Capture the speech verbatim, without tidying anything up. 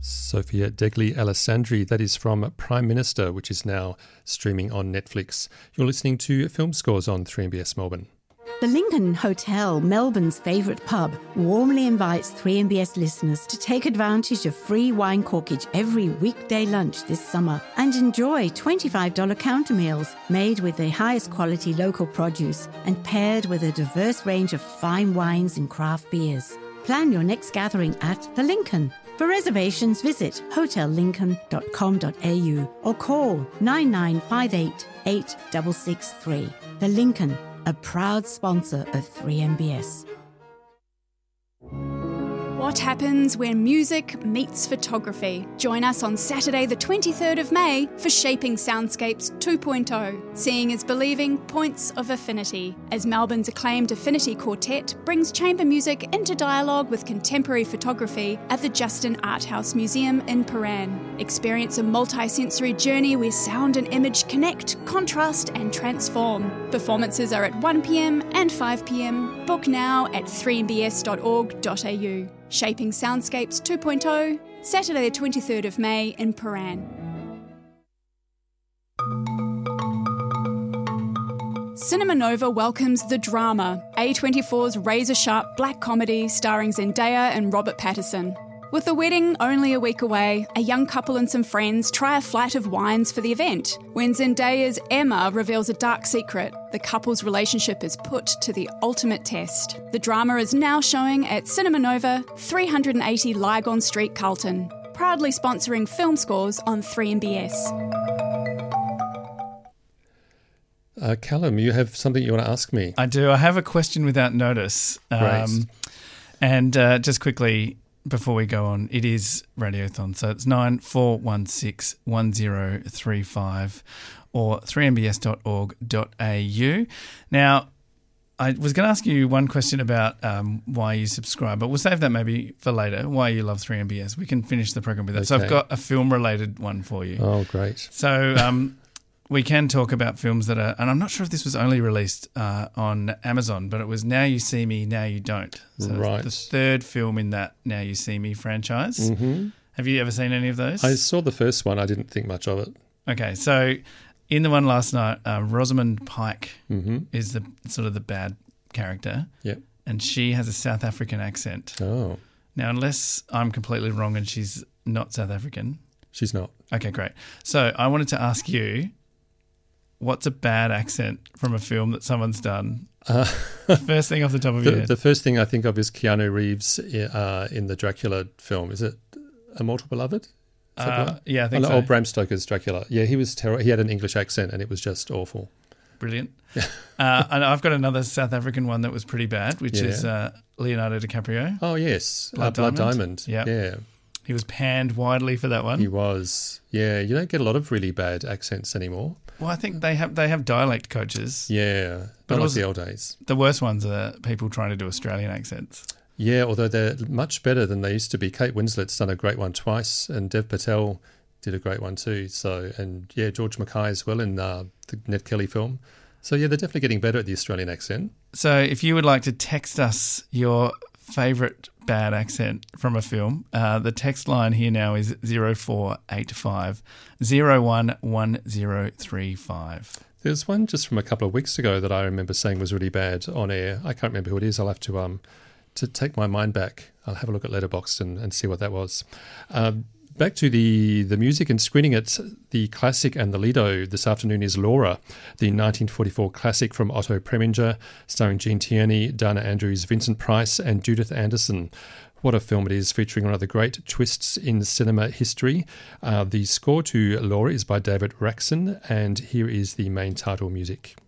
Sophia Degli Alessandri, that is from Prime Minister, which is now streaming on Netflix. You're listening to Film Scores on three M B S Melbourne. The Lincoln Hotel, Melbourne's favourite pub, warmly invites three M B S listeners to take advantage of free wine corkage every weekday lunch this summer and enjoy twenty-five dollars counter meals made with the highest quality local produce and paired with a diverse range of fine wines and craft beers. Plan your next gathering at The Lincoln. For reservations, visit hotel lincoln dot com dot a u or call nine nine five eight, eight six six three. The Lincoln, a proud sponsor of three M B S. What happens when music meets photography? Join us on Saturday the twenty-third of May for Shaping Soundscapes two point oh, Seeing is Believing Points of Affinity, as Melbourne's acclaimed Affinity Quartet brings chamber music into dialogue with contemporary photography at the Justin Art House Museum in Paran. Experience a multi-sensory journey where sound and image connect, contrast and transform. Performances are at one p m and five p m. Book now at three m b s dot org dot a u. Shaping Soundscapes two point oh, Saturday the twenty-third of May in Paran. Cinema Nova welcomes The Drama, A twenty-four's razor-sharp black comedy starring Zendaya and Robert Pattinson. With the wedding only a week away, a young couple and some friends try a flight of wines for the event. When Zendaya's Emma reveals a dark secret, the couple's relationship is put to the ultimate test. The Drama is now showing at Cinema Nova, three eighty Lygon Street, Carlton. Proudly sponsoring Film Scores on three M B S. Uh, Callum, you have something you want to ask me? I do. I have a question without notice. Um, Great. And uh, just quickly, before we go on, it is Radiothon. So it's nine four one six, one zero three five or three m b s dot org dot a u. Now, I was going to ask you one question about um, why you subscribe, but we'll save that maybe for later, why you love three M B S. We can finish the program with that. Okay. So I've got a film-related one for you. Oh, great. So um, we can talk about films that are, and I'm not sure if this was only released uh, on Amazon, but it was Now You See Me, Now You Don't. So right. It's the third film in that Now You See Me franchise. Mm-hmm. Have you ever seen any of those? I saw the first one. I didn't think much of it. Okay, so in the one last night, uh, Rosamund Pike mm-hmm. is the sort of the bad character. Yep. And she has a South African accent. Oh. Now, unless I'm completely wrong and she's not South African. She's not. Okay, great. So I wanted to ask you, what's a bad accent from a film that someone's done? Uh, first thing off the top of the, your head. The first thing I think of is Keanu Reeves uh, in the Dracula film. Is it Immortal Beloved? Uh, yeah, I think oh, so. Or Bram Stoker's Dracula. Yeah, he was terrible. He had an English accent and it was just awful. Brilliant. uh, and I've got another South African one that was pretty bad, which yeah. is uh, Leonardo DiCaprio. Oh, yes. Blood, uh, Blood Diamond. Diamond. Yep. Yeah. He was panned widely for that one. He was. Yeah, you don't get a lot of really bad accents anymore. Well, I think they have they have dialect coaches. Yeah, but not like the old days. The worst ones are people trying to do Australian accents. Yeah, although they're much better than they used to be. Kate Winslet's done a great one twice, and Dev Patel did a great one too. So, and yeah, George Mackay as well in uh, the Ned Kelly film. So yeah, they're definitely getting better at the Australian accent. So if you would like to text us your favourite bad accent from a film, uh, the text line here now is zero four eight five, zero one one zero three five. There's one just from a couple of weeks ago that I remember saying was really bad on air. I can't remember who it is. I'll have to um to take my mind back. I'll have a look at Letterboxd and, and see what that was. Um, Back to the, the music and screening it, the classic and the Lido this afternoon is Laura, the nineteen forty-four classic from Otto Preminger, starring Gene Tierney, Dana Andrews, Vincent Price and Judith Anderson. What a film it is, featuring one of the great twists in cinema history. Uh, the score to Laura is by David Raksin, and here is the main title music.